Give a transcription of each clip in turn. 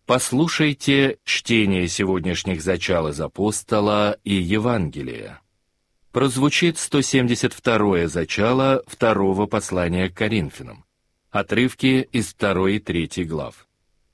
Послушайте чтение сегодняшних зачал из Апостола и Евангелия. Прозвучит 172-е зачало второго послания к Коринфянам. Отрывки из 2 и 3 глав.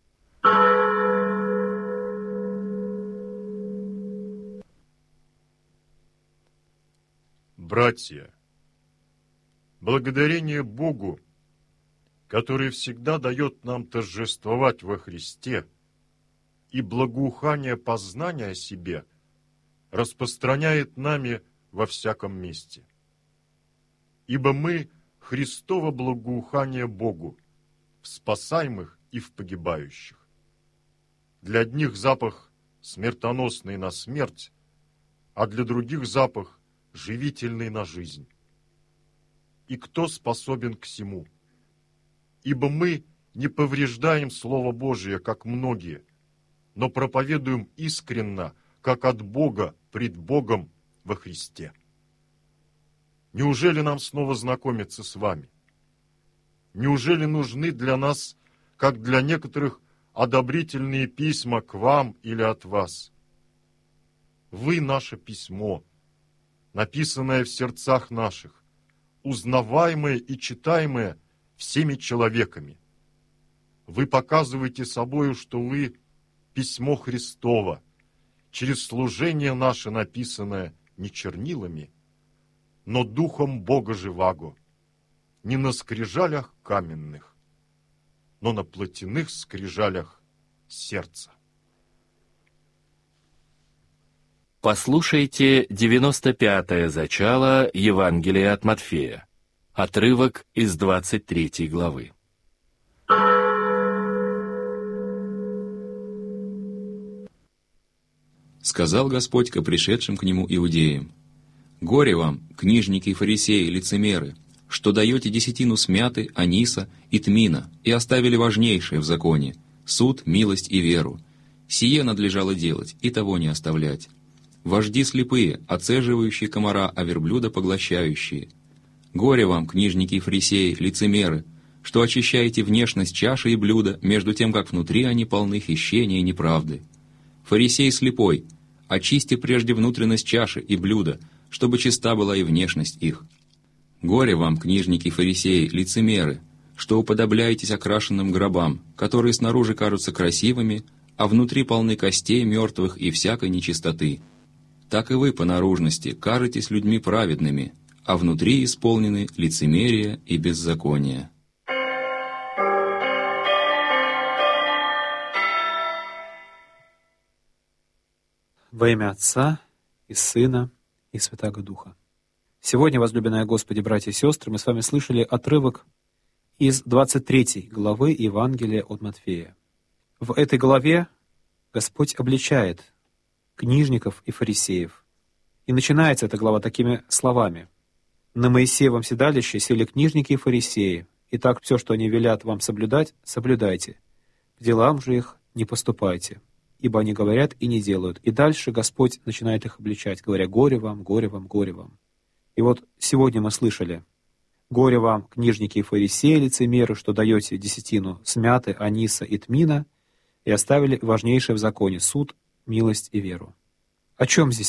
Братья, благодарение Богу, который всегда дает нам торжествовать во Христе, и благоухание познания о себе распространяет нами во всяком месте. Ибо мы Христово благоухание Богу, в спасаемых и в погибающих. Для одних запах смертоносный на смерть, а для других запах живительный на жизнь. И кто способен к сему? Ибо мы не повреждаем Слово Божие, как многие, но проповедуем искренно, как от Бога, пред Богом во Христе. Неужели нам снова знакомиться с вами? Неужели нужны для нас, как для некоторых, одобрительные письма к вам или от вас? Вы наше письмо, написанное в сердцах наших, узнаваемое и читаемое всеми человеками. Вы показываете собою, что вы письмо Христово, через служение наше написанное не чернилами, но Духом Бога живаго, не на скрижалях каменных, но на плотяных скрижалях сердца. Послушайте 95-е зачало Евангелия от Матфея. Отрывок из 23 главы. Сказал Господь ко пришедшим к Нему иудеям: «Горе вам, книжники и фарисеи, лицемеры, что даете десятину смяты, аниса и тмина, и оставили важнейшее в законе — суд, милость и веру. Сие надлежало делать, и того не оставлять. Вожди слепые, оцеживающие комара, а верблюда поглощающие. Горе вам, книжники и фарисеи, лицемеры, что очищаете внешность чаши и блюда, между тем, как внутри они полны хищения и неправды. Фарисей слепой, очисти прежде внутренность чаши и блюда, чтобы чиста была и внешность их. Горе вам, книжники и фарисеи, лицемеры, что уподобляетесь окрашенным гробам, которые снаружи кажутся красивыми, а внутри полны костей мертвых и всякой нечистоты. Так и вы по наружности кажетесь людьми праведными, а внутри исполнены лицемерия и беззакония». Во имя Отца и Сына и Святаго Духа. Сегодня, возлюбленные Господи, братья и сестры, мы с вами слышали отрывок из 23 главы Евангелия от Матфея. В этой главе Господь обличает книжников и фарисеев. И начинается эта глава такими словами: «На Моисеевом седалище сели книжники и фарисеи, и так все, что они велят вам соблюдать, соблюдайте. В делам же их не поступайте, ибо они говорят и не делают». И дальше Господь начинает их обличать, говоря: «Горе вам, горе вам, горе вам». И вот сегодня мы слышали: «Горе вам, книжники и фарисеи, лицемеры, что даете десятину смяты, аниса и тмина, и оставили важнейшее в законе — суд, милость и веру». О чем здесь